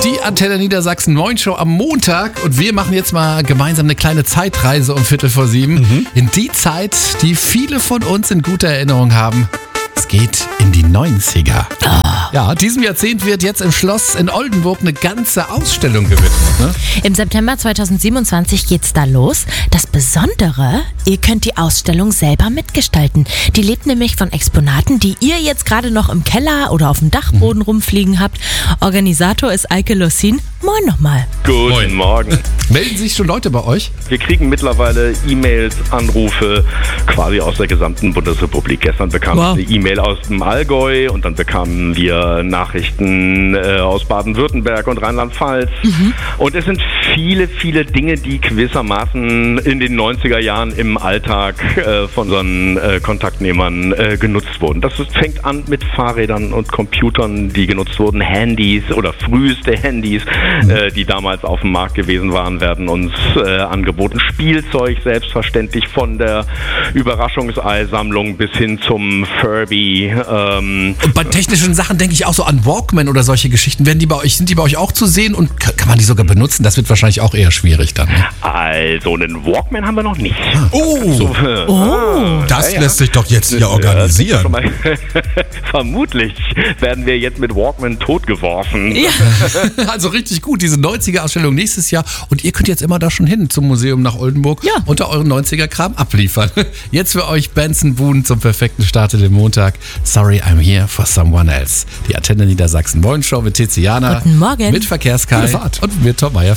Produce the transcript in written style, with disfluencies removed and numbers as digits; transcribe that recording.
Die Antenne Niedersachsen 9 Show am Montag und wir machen jetzt mal gemeinsam eine kleine Zeitreise um 6:45 in die Zeit, die viele von uns in guter Erinnerung haben. Es geht in die 90er. Ja, diesem Jahrzehnt wird jetzt im Schloss in Oldenburg eine ganze Ausstellung gewidmet. Ne? Im September 2027 geht's da los. Das Besondere, ihr könnt die Ausstellung selber mitgestalten. Die lebt nämlich von Exponaten, die ihr jetzt gerade noch im Keller oder auf dem Dachboden rumfliegen habt. Organisator ist Eike Lossin. Moin nochmal. Guten Morgen. Melden sich schon Leute bei euch? Wir kriegen mittlerweile E-Mails, Anrufe quasi aus der gesamten Bundesrepublik. Gestern bekamen wir eine E-Mail aus dem Allgäu und dann bekamen wir Nachrichten aus Baden-Württemberg und Rheinland-Pfalz. Und es sind viele, viele Dinge, die gewissermaßen in den 90er Jahren im Alltag von unseren Kontaktnehmern genutzt wurden. Das fängt an mit Fahrrädern und Computern, die genutzt wurden, Handys oder früheste Handys, die damals auf dem Markt gewesen waren, werden uns angeboten. Spielzeug selbstverständlich, von der Überraschungseisammlung bis hin zum Furby. Und bei technischen Sachen denke ich auch so an Walkman oder solche Geschichten. Sind die bei euch auch zu sehen und kann man die sogar benutzen? Das wird wahrscheinlich auch eher schwierig dann. Ne? Also einen Walkman haben wir noch nicht. Das lässt sich doch jetzt hier organisieren. Vermutlich werden wir jetzt mit Walkman totgeworfen. Ja. Also richtig gut, diese 90er-Ausstellung nächstes Jahr. Und ihr könnt jetzt immer da schon hin zum Museum nach Oldenburg und da euren 90er-Kram abliefern. Jetzt für euch Benson Boone zum perfekten Start in den Montag. Sorry, I'm here for someone else. Die Antenne Niedersachsen 9 Show mit Tiziana. Guten Morgen. Mit Verkehrskai. Gute Fahrt. Und mit Tom Meyer.